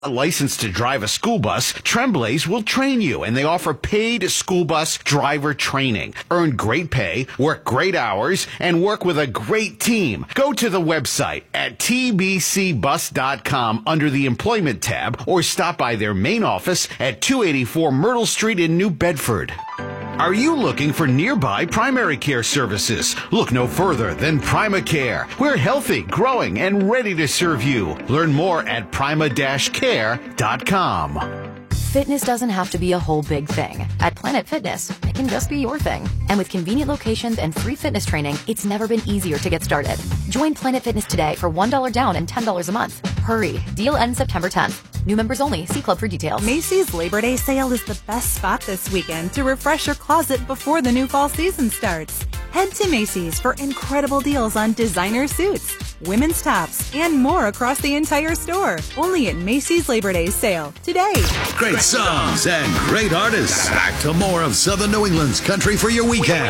Licensed to drive a school bus, Tremblays will train you, and they offer paid school bus driver training. Earn great pay, work great hours, and work with a great team. Go to the website at tbcbus.com under the Employment tab, or stop by their main office at 284 Myrtle Street in New Bedford. Are you looking for nearby primary care services? Look no further than PrimaCare. We're healthy, growing, and ready to serve you. Learn more at prima-care.com. Fitness doesn't have to be a whole big thing. At Planet Fitness, it can just be your thing. And with convenient locations and free fitness training, it's never been easier to get started. Join Planet Fitness today for $1 down and $10 a month. Hurry. Deal ends September 10th. New members only. See club for details. Macy's Labor Day sale is the best spot this weekend to refresh your closet before the new fall season starts. Head to Macy's for incredible deals on designer suits, women's tops, and more across the entire store. Only at Macy's Labor Day sale today. Great songs and great artists. Back to more of Southern New England's country for your weekend.